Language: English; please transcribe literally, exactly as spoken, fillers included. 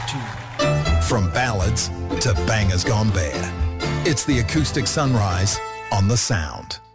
tune. From ballads to bangers gone bare, it's the acoustic sunrise on The Sound.